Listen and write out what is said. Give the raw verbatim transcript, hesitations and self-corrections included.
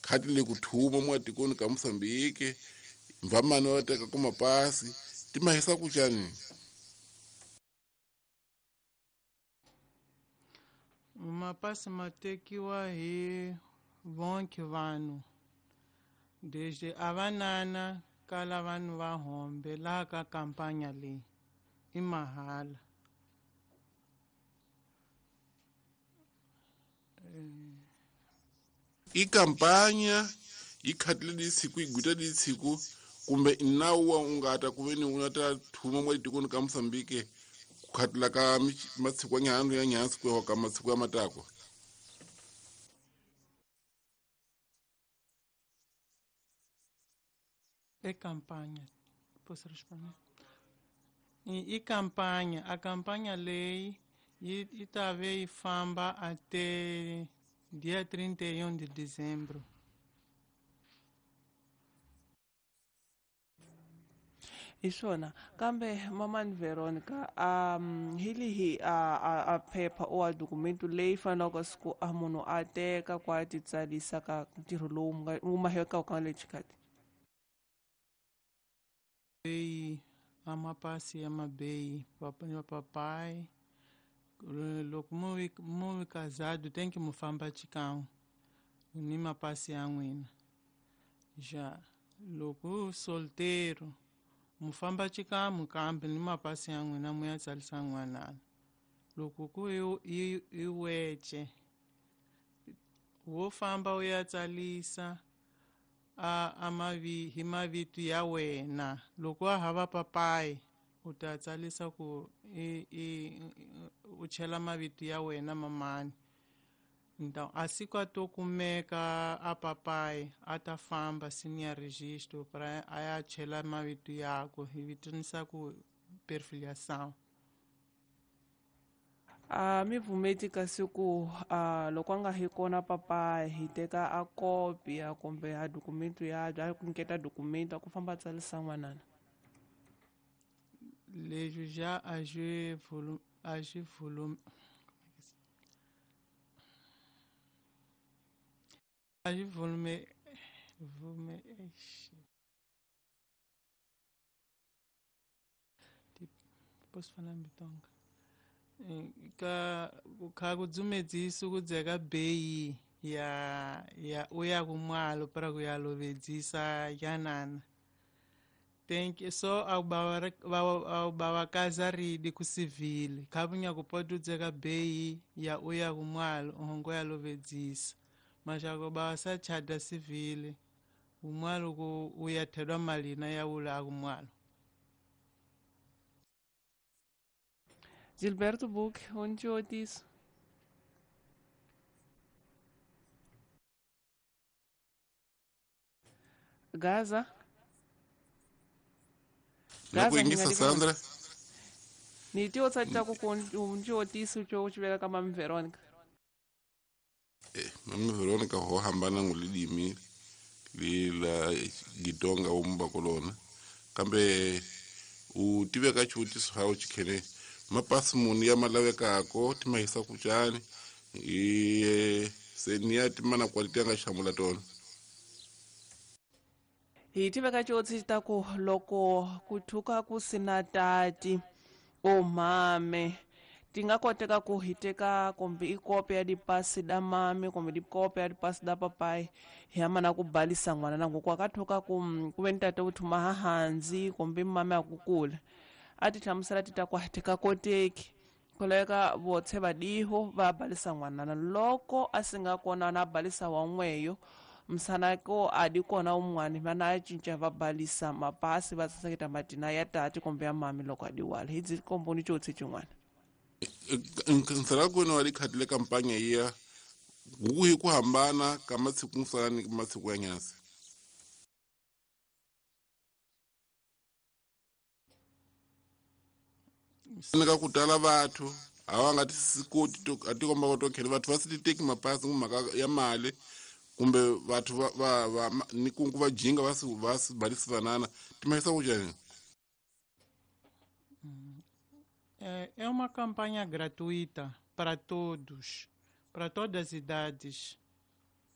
khadi lekuthuma mwatikoni ka Mozambique mvamani wa teka ku mapasi ti mahisa ku njhani? Mapasi ma tekiwa hi vonke vanhu desde avanana kala vanhu va hombe laha ka kampanya leyi i mahala. I kampanya yi khadi le ditshiku yi gwita ditshiku kumbe i nawu wa ungata ku veni u ta thuma mwatikoni ka Mozambique ku khatela ka matshiku ya nyanu ya nyansi ku ya ka matshiku ya matako? E kampanya, posso responder? I, i kampanya, a kampanya leyi yi, yi ta ve yi famba até dia trinta e um de dezembro. Iswona kambe mamani Veronica um hili hi a a, a phepha o a dokumento leyi fanaka siku a munhu a teka ku a titsarisa ka ntirho lowu wu mahekaka ka le xikhati Beyi a mapasi ya mabeyi ya papai. Loko mu vi mu vi casado tem que mu famba xikan'we ni mapasi ya n'wina. Ja loko solteiro mu famba xikan'we kambe ni mapasi ya n'wina mu ya tsarisa n'wanana. Loko ku i i wece wo famba u ya tsalisa a a mavi hi mavito ya wena. Loko a hava papai u ta tsalisa ku i i u chela mavito ya wena mamani. Então a siku a to kumeka a papai a ta famba senior registro para a ya chela mavito yako hi vitanisa ku perfiliação. a mi vumeti ka siku a loko a nga hi kona papa hi teka a kopia kumbe a dokumento ya bya ku nyiketa dokumento a ku famba a tsalisa n'wanana? Leswi já a swi vulu a swi vulu a swi volume volume posso falar mitonga ka ka ku dzumedzisa ku dzeka beyi ya ya uya kumwalo para ku ya lovedzisa yanana. Tem que só ao bawa casa ridi ku civil kabunya ku pode dzeka beyi ya uya kumwalo hongo ya lovedzisa. Mas ako bawa sa chada civil kumwalo ku uya thedwa malina ya ula kumwalo. Gilberto Buck, onde eu disse? Gaza? Gaza ngisa Sandra? Ni tio tsatsa ku onde eu disse o tio tivera ka mami Veronica. Eh, mami Veronica ho hambana ngulidimi lila gitonga umba kolona. Kambe u tiveka chutiso ha u chikhele mapasi muni ya malaveka ako ti mahisa ku njhani i seniya ti mana quality ya nga xamula tona? Hi tiveka xotsi ta ku loko ku thuka ku sina tati o mame ti nga koteka ku hi teka kumbe i kopia ya dipasi da mame kumbe dikopia ya dipasi da papai hi ya mana ku balisa n'wana na ngoko a ka thoka ku ku ve ni tate u thuma hahanzi kumbe mame a ku kula a ti hlamusela ti ta ku ti ka koteki koleka votshe vadiho va balisa n'wanana loko a si nga kona na balisa wa n'weyo msana ko a di kona un'wana vana a cinca va balisa mapasi va saseketa matina ya tati kumbe ya mami loko a di wala hi dzi komboni xotsi cin'wana. Ntsala kwena wa khadi le kampanya iya hu hi ku hambana ka matsiku mo fana ni matsiku ya nyasi? Ka ku tala vathu a va nga ti koti a ti komba to khela vathu va si ti teki mapasi hi mhaka ya mali kumbe vathu va va va ni ku va jinga va si va si balisi vanana ti mahisa ku njhani? É uma campanha gratuita para todos, para todas as idades.